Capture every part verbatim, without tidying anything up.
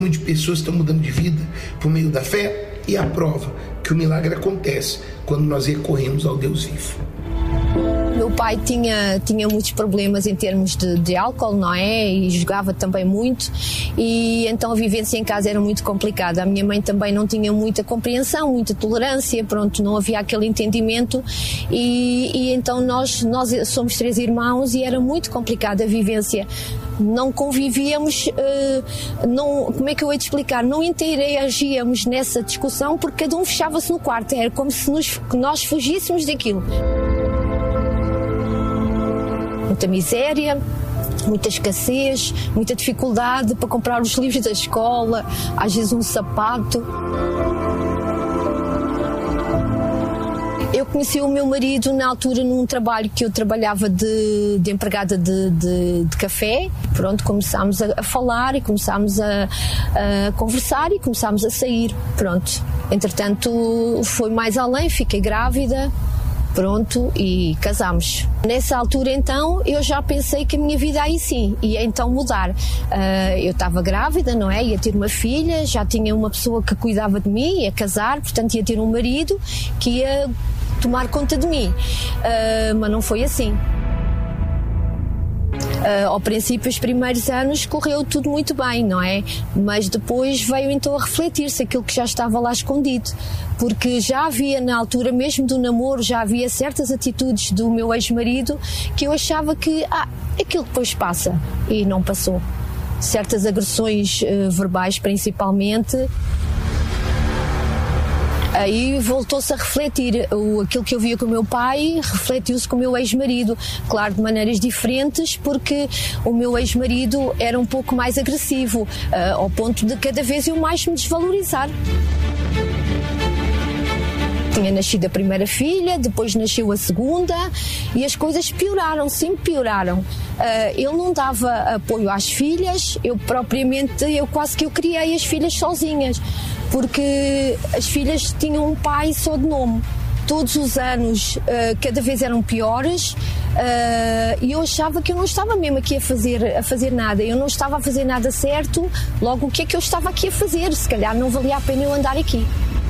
de pessoas estão mudando de vida por meio da fé, e a prova que o milagre acontece quando nós recorremos ao Deus vivo. Meu pai tinha, tinha muitos problemas em termos de, de álcool, não é? E jogava também muito, e então a vivência em casa era muito complicada. A minha mãe também não tinha muita compreensão, muita tolerância, pronto, não havia aquele entendimento, e, e então nós, nós somos três irmãos e era muito complicada a vivência. Não convivíamos, uh, não, como é que eu ia te explicar? Não interagíamos nessa discussão porque cada um fechava-se no quarto, era como se nos, nós fugíssemos daquilo. Muita miséria, muita escassez, muita dificuldade para comprar os livros da escola, às vezes um sapato. Eu conheci o meu marido na altura num trabalho que eu trabalhava de, de empregada de, de, de café. Pronto, começámos a, a falar e começámos a, a conversar e começámos a sair. Pronto, entretanto foi mais além, fiquei grávida. Pronto, e casámos. Nessa altura, então, eu já pensei que a minha vida aí sim ia então mudar. Uh, eu estava grávida, não é? Ia ter uma filha, já tinha uma pessoa que cuidava de mim, ia casar, portanto ia ter um marido que ia tomar conta de mim. Uh, mas não foi assim. Uh, ao princípio, os primeiros anos correu tudo muito bem, não é? Mas depois veio então a refletir-se aquilo que já estava lá escondido, porque já havia na altura mesmo do namoro, já havia certas atitudes do meu ex-marido que eu achava que ah, aquilo depois passa, e não passou. Certas agressões uh, verbais principalmente. Aí voltou-se a refletir, o, aquilo que eu via com o meu pai refletiu-se com o meu ex-marido, claro, de maneiras diferentes, porque o meu ex-marido era um pouco mais agressivo, uh, ao ponto de cada vez eu mais me desvalorizar. Tinha nascido a primeira filha, depois nasceu a segunda e as coisas pioraram, sempre pioraram. Uh, ele não dava apoio às filhas, eu propriamente, eu quase que eu criei as filhas sozinhas, porque as filhas tinham um pai só de nome. Todos os anos uh, cada vez eram piores, uh, e eu achava que eu não estava mesmo aqui a fazer, a fazer nada, eu não estava a fazer nada certo, logo o que é que eu estava aqui a fazer? Se calhar não valia a pena eu andar aqui.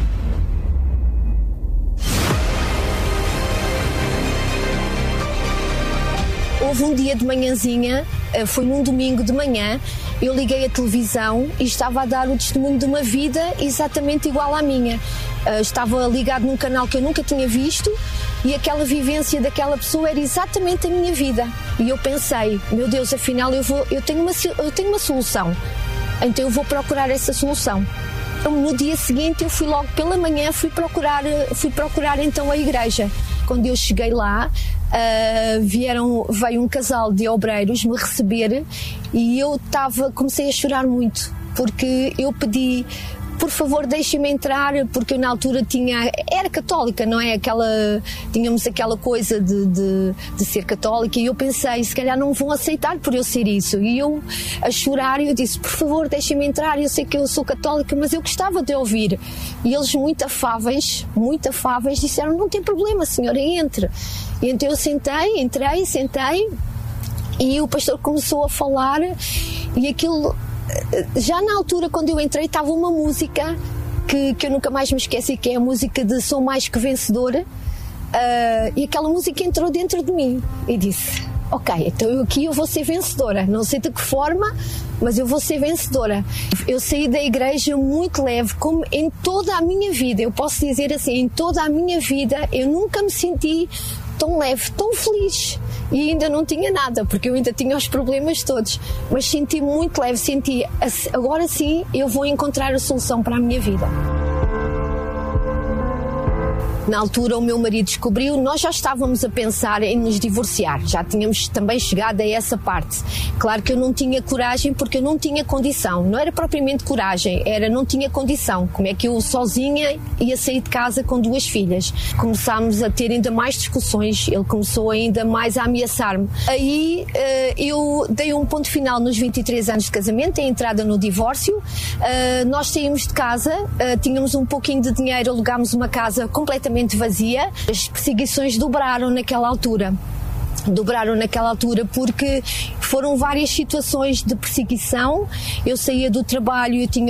Houve um dia de manhãzinha, foi num domingo de manhã, eu liguei a televisão e estava a dar o testemunho de uma vida exatamente igual à minha. Estava ligado num canal que eu nunca tinha visto e aquela vivência daquela pessoa era exatamente a minha vida. E eu pensei, meu Deus, afinal eu, vou, eu, tenho, uma, eu tenho uma solução, então eu vou procurar essa solução. Então, no dia seguinte eu fui logo pela manhã, fui procurar, fui procurar então a igreja. Quando eu cheguei lá, uh, vieram, veio um casal de obreiros me receber e eu tava, comecei a chorar muito, porque eu pedi, por favor, deixem-me entrar, porque eu na altura tinha, era católica, não é? Aquela, tínhamos aquela coisa de, de, de ser católica e eu pensei, se calhar não vão aceitar por eu ser isso. E eu, a chorar, eu disse, por favor, deixem-me entrar, eu sei que eu sou católica, mas eu gostava de ouvir. E eles, muito afáveis, muito afáveis, disseram, não tem problema, senhora, entre. E então eu sentei, entrei, sentei, e o pastor começou a falar, e aquilo... Já na altura, quando eu entrei, estava uma música que, que eu nunca mais me esqueci, que é a música de Sou Mais Que Vencedora, uh, e aquela música entrou dentro de mim e disse, ok, então eu aqui eu vou ser vencedora, não sei de que forma, mas eu vou ser vencedora. Eu saí da igreja muito leve, como em toda a minha vida, eu posso dizer assim, em toda a minha vida eu nunca me senti tão leve, tão feliz. E ainda não tinha nada, porque eu ainda tinha os problemas todos, mas senti muito leve, senti, agora sim eu vou encontrar a solução para a minha vida. Na altura o meu marido descobriu, nós já estávamos a pensar em nos divorciar, já tínhamos também chegado a essa parte. Claro que eu não tinha coragem porque eu não tinha condição, não era propriamente coragem, era não tinha condição. Como é que eu sozinha ia sair de casa com duas filhas? Começámos a ter ainda mais discussões, ele começou ainda mais a ameaçar-me. Aí eu dei um ponto final nos vinte e três anos de casamento, a entrada no divórcio. Nós saímos de casa, tínhamos um pouquinho de dinheiro, alugámos uma casa completamente vazia. As perseguições dobraram naquela altura. dobraram naquela altura, porque foram várias situações de perseguição. Eu saía do trabalho e eu tinha